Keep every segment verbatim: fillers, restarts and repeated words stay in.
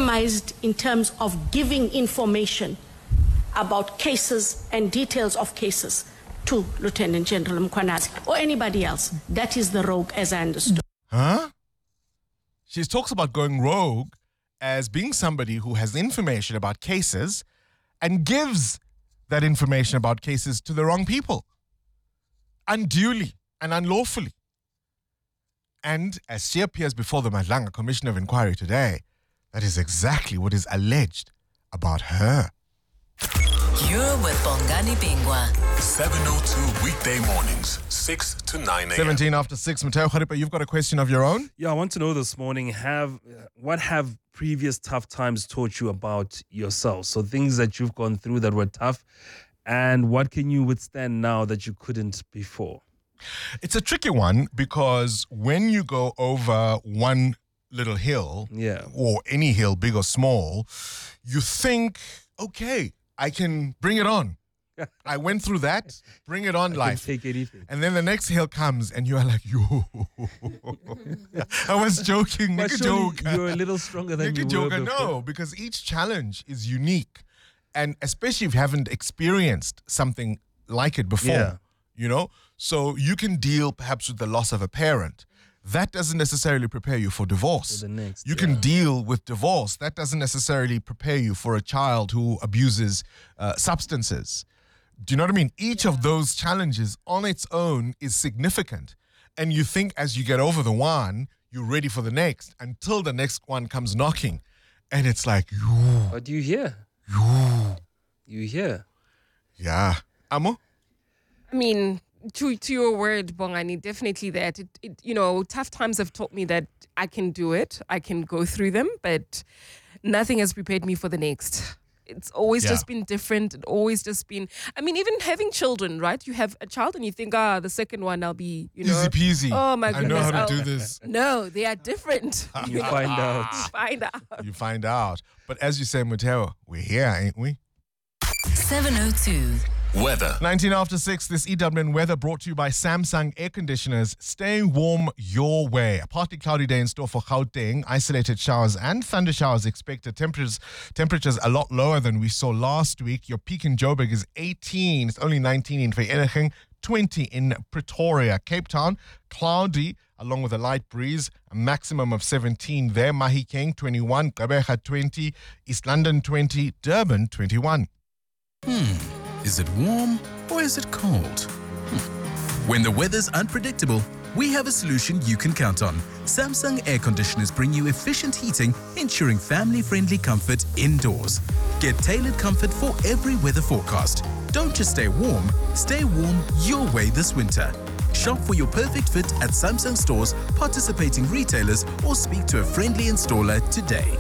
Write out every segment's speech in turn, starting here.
compromised in terms of giving information about cases and details of cases to Lieutenant General Mkhwanazi or anybody else. That is the rogue, as I understood. Huh? She talks about going rogue as being somebody who has information about cases and gives that information about cases to the wrong people, unduly and unlawfully. And as she appears before the Madlanga Commission of Inquiry today, that is exactly what is alleged about her. You're with Bongani Bingwa. seven oh two weekday mornings, six to nine a.m. seventeen after six. Mateo Kharipa, you've got a question of your own? Yeah, I want to know this morning, have what have previous tough times taught you about yourself? So things that you've gone through that were tough, and what can you withstand now that you couldn't before? It's a tricky one because when you go over one little hill, yeah, or any hill, big or small, you think, okay, I can bring it on. I went through that, bring it on, I life. Can take anything. And then the next hill comes and you are like, yo. I was joking. But joke. You're a little stronger than you were before. No, because each challenge is unique. And especially if you haven't experienced something like it before, yeah. you know? So you can deal perhaps with the loss of a parent. That doesn't necessarily prepare you for divorce. For the next, you yeah. can deal with divorce. That doesn't necessarily prepare you for a child who abuses uh, substances. Do you know what I mean? Each of those challenges on its own is significant. And you think as you get over the one, you're ready for the next until the next one comes knocking. And it's like, you. What do you hear? You. You hear? Yeah. Amo? I mean, to to your word, Bongani, definitely that. It, it, you know, tough times have taught me that I can do it. I can go through them, but nothing has prepared me for the next. It's always Yeah. just been different. It always just been, I mean, even having children, right? You have a child and you think, ah, the second one I'll be, you know. Easy peasy. Oh my I goodness. know how to I'll- do this. No, they are different. You find out. You find out. You find out. But as you say, Mateo, we're here, ain't we? seven oh two. Weather. nineteen after six, this E W N weather brought to you by Samsung Air Conditioners. Stay warm your way. A partly cloudy day in store for Gauteng. Isolated showers and thunder showers expected. Temperatures temperatures a lot lower than we saw last week. Your peak in Joburg is eighteen. It's only nineteen in Vereeniging, twenty in Pretoria. Cape Town, cloudy along with a light breeze. A maximum of seventeen there. Mahikeng, twenty-one. Gqeberha, twenty. East London, twenty. Durban, twenty-one. Is it warm or is it cold? Hmm. When the weather's unpredictable, we have a solution you can count on. Samsung air conditioners bring you efficient heating, ensuring family-friendly comfort indoors. Get tailored comfort for every weather forecast. Don't just stay warm, stay warm your way this winter. Shop for your perfect fit at Samsung stores, participating retailers, or speak to a friendly installer today.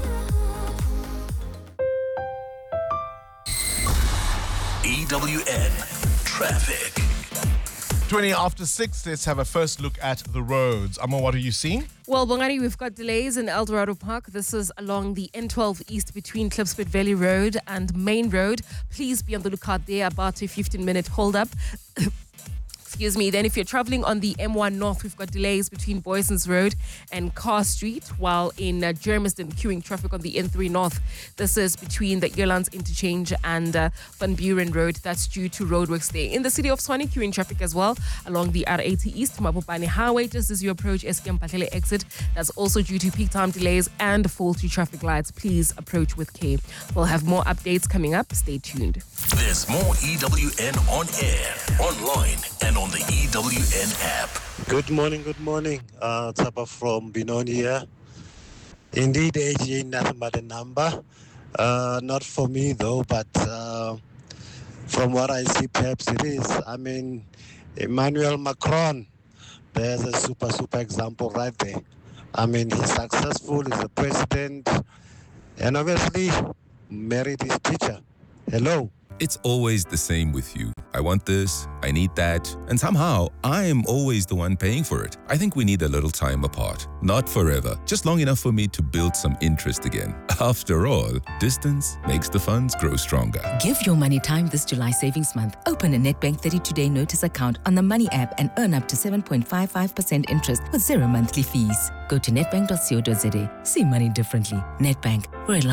E W N Traffic. twenty after six, let's have a first look at the roads. Amo, what are you seeing? Well, Bongani, we've got delays in El Dorado Park. This is along the N twelve East between Klipspit Valley Road and Main Road. Please be on the lookout there, about a fifteen-minute hold-up. Excuse me. Then if you're traveling on the M one North, we've got delays between Boysons Road and Carr Street, while in uh, Germiston, queuing traffic on the N three North. This is between the Earlands Interchange and uh, Van Buren Road. That's due to roadworks there. In the city of Tshwane, queuing traffic as well along the R eighty East, Mabopane Highway, just as you approach S K M Patlele exit. That's also due to peak time delays and faulty traffic lights. Please approach with care. We'll have more updates coming up. Stay tuned. There's more E W N on air, online, and on the E W N app. Good morning, good morning. Uh, Tapa from Benoni here. Indeed, age ain't nothing but a number. Uh, not for me though, but uh, from what I see, perhaps it is. I mean, Emmanuel Macron, there's a super, super example right there. I mean, he's successful, he's a president, and obviously married his teacher. Hello. It's always the same with you. I want this, I need that, and somehow I am always the one paying for it. I think we need a little time apart. Not forever, just long enough for me to build some interest again. After all, distance makes the funds grow stronger. Give your money time this July savings month. Open a Nedbank thirty-two day notice account on the Money app and earn up to seven point five five percent interest with zero monthly fees. Go to nedbank dot co dot za. See money differently. Nedbank, we're